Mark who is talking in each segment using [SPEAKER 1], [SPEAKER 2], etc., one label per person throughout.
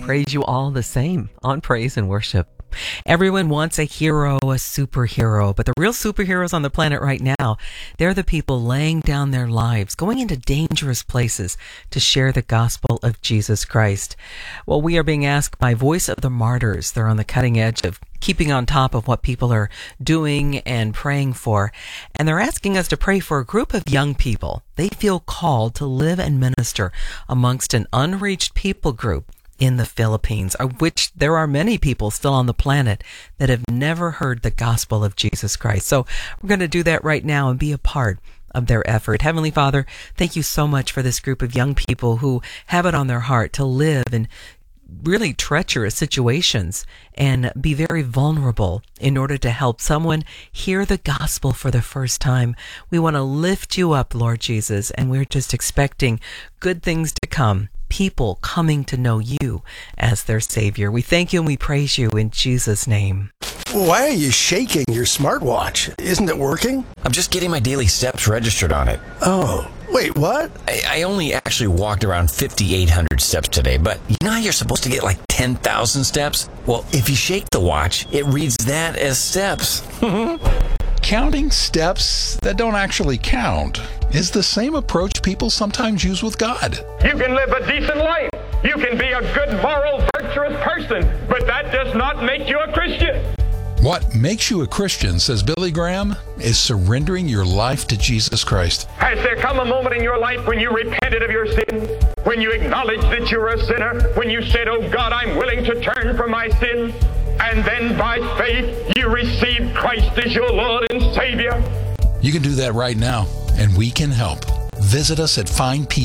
[SPEAKER 1] praise you all the same on Praise and Worship. Everyone wants a hero, a superhero, but the real superheroes on the planet right now, they're the people laying down their lives, going into dangerous places to share the gospel of Jesus Christ. Well, we are being asked by Voice of the Martyrs. They're on the cutting edge of keeping on top of what people are doing and praying for. And they're asking us to pray for a group of young people. They feel called to live and minister amongst an unreached people group in the Philippines, of which there are many people still on the planet that have never heard the gospel of Jesus Christ. So we're going to do that right now and be a part of their effort. Heavenly Father, thank you so much for this group of young people who have it on their heart to live in really treacherous situations and be very vulnerable in order to help someone hear the gospel for the first time. We want to lift you up, Lord Jesus, and we're just expecting good things to come. People coming to know you as their Savior. We thank you and we praise you in Jesus' name.
[SPEAKER 2] Why are you shaking your smartwatch? Isn't it working?
[SPEAKER 3] I'm just getting my daily steps registered on it.
[SPEAKER 2] Oh, wait, what?
[SPEAKER 3] I only actually walked around 5,800 steps today, but you know how you're supposed to get like 10,000 steps? Well, if you shake the watch, it reads that as steps.
[SPEAKER 4] Counting steps that don't actually count is the same approach people sometimes use with God.
[SPEAKER 5] You can live a decent life. You can be a good, moral, virtuous person, but that does not make you a Christian.
[SPEAKER 4] What makes you a Christian, says Billy Graham, is surrendering your life to Jesus Christ.
[SPEAKER 5] Has there come a moment in your life when you repented of your sin? When you acknowledged that you were a sinner? When you said, "Oh God, I'm willing to turn from my sin"? And then by faith, you received Christ as your Lord and Savior?
[SPEAKER 4] You can do that right now, and we can help. Visit us at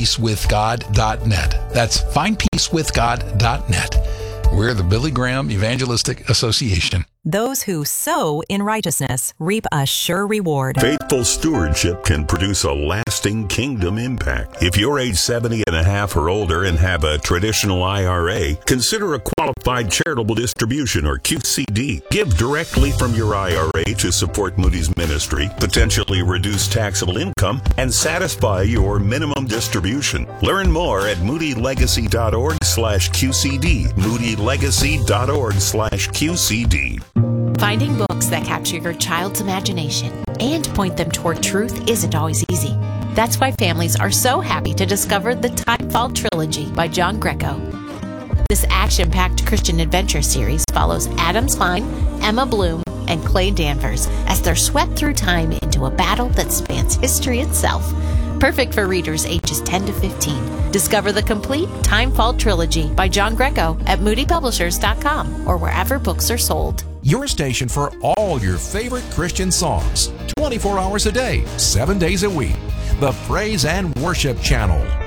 [SPEAKER 4] findpeacewithgod.net. That's findpeacewithgod.net. We're the Billy Graham Evangelistic Association.
[SPEAKER 6] Those who sow in righteousness reap a sure reward.
[SPEAKER 7] Faithful stewardship can produce a lasting kingdom impact. If you're age 70 and a half or older and have a traditional IRA, consider a qualified charitable distribution or QCD. Give directly from your IRA to support Moody's ministry, potentially reduce taxable income, and satisfy your minimum distribution. Learn more at moodylegacy.org/QCD. moodylegacy.org/QCD.
[SPEAKER 8] Finding books that capture your child's imagination and point them toward truth isn't always easy. That's why families are so happy to discover the Timefall Trilogy by John Greco. This action-packed Christian adventure series follows Adam Spine, Emma Bloom, and Clay Danvers as they're swept through time into a battle that spans history itself. Perfect for readers ages 10 to 15. Discover the complete Timefall Trilogy by John Greco at moodypublishers.com or wherever books are sold.
[SPEAKER 9] Your station for all your favorite Christian songs, 24 hours a day, 7 days a week. The Praise and Worship Channel.